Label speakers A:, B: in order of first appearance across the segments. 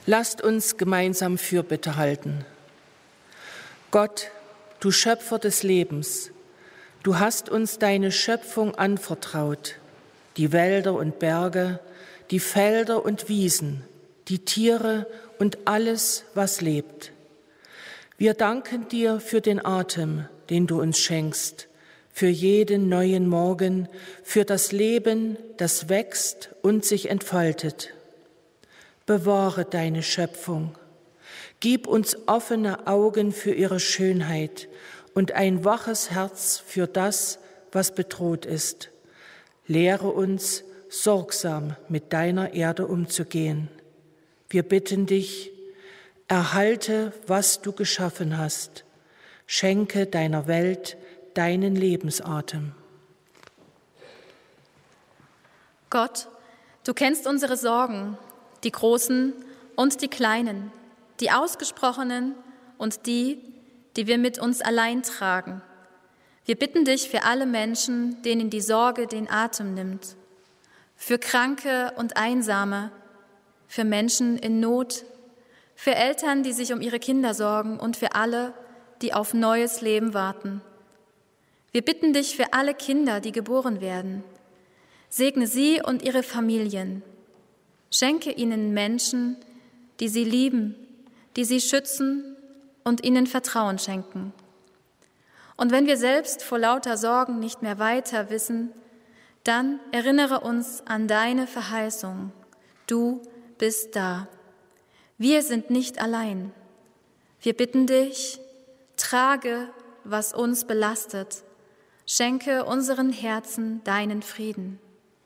A: Lasst uns gemeinsam Fürbitte halten. Gott, du Schöpfer des Lebens, du hast uns deine Schöpfung anvertraut, die Wälder und Berge, die Felder und Wiesen, die Tiere und alles, was lebt. Wir danken dir für den Atem, den du uns schenkst, für jeden neuen Morgen, für das Leben, das wächst und sich entfaltet. Bewahre deine Schöpfung. Gib uns offene Augen für ihre Schönheit und ein waches Herz für das, was bedroht ist. Lehre uns, sorgsam mit deiner Erde umzugehen. Wir bitten dich, erhalte, was du geschaffen hast. Schenke deiner Welt deinen Lebensatem.
B: Gott, du kennst unsere Sorgen, die großen und die kleinen, die ausgesprochenen und die wir mit uns allein tragen. Wir bitten dich für alle Menschen, denen die Sorge den Atem nimmt, für Kranke und Einsame, für Menschen in Not, für Eltern, die sich um ihre Kinder sorgen und für alle, die auf neues Leben warten. Wir bitten dich für alle Kinder, die geboren werden. Segne sie und ihre Familien. Schenke ihnen Menschen, die sie lieben, die sie schützen und ihnen Vertrauen schenken. Und wenn wir selbst vor lauter Sorgen nicht mehr weiter wissen, dann erinnere uns an deine Verheißung. Du bist da. Wir sind nicht allein. Wir bitten dich, trage, was uns belastet. Schenke unseren Herzen deinen Frieden.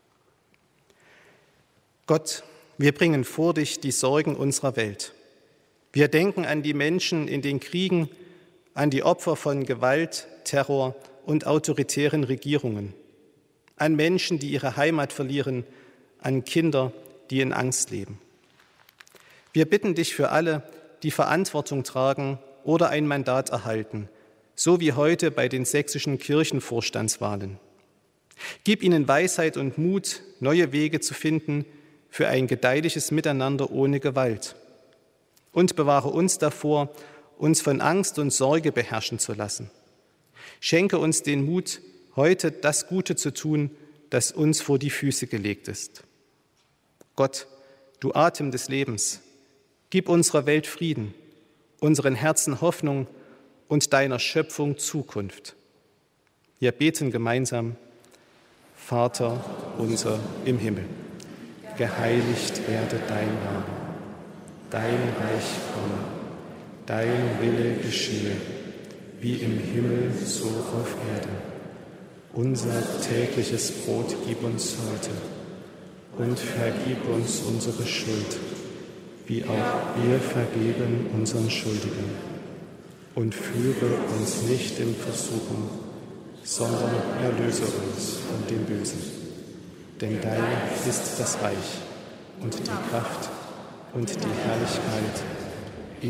C: Gott, wir bringen vor dich die Sorgen unserer Welt. Wir denken an die Menschen in den Kriegen, an die Opfer von Gewalt, Terror und autoritären Regierungen, an Menschen, die ihre Heimat verlieren, an Kinder, die in Angst leben. Wir bitten dich für alle, die Verantwortung tragen oder ein Mandat erhalten, so wie heute bei den sächsischen Kirchenvorstandswahlen. Gib ihnen Weisheit und Mut, neue Wege zu finden für ein gedeihliches Miteinander ohne Gewalt. Und bewahre uns davor, uns von Angst und Sorge beherrschen zu lassen. Schenke uns den Mut, heute das Gute zu tun, das uns vor die Füße gelegt ist. Gott, du Atem des Lebens, gib unserer Welt Frieden, unseren Herzen Hoffnung und deiner Schöpfung Zukunft. Wir beten gemeinsam: Vater unser im Himmel, geheiligt werde dein Name, dein Reich komme, dein Wille geschehe, wie im Himmel so auf Erden. Unser tägliches Brot gib uns heute und vergib uns unsere Schuld, wie auch wir vergeben unseren Schuldigen. Und führe uns nicht in Versuchung, sondern erlöse uns von dem Bösen. Denn dein ist das Reich und die Kraft und die Herrlichkeit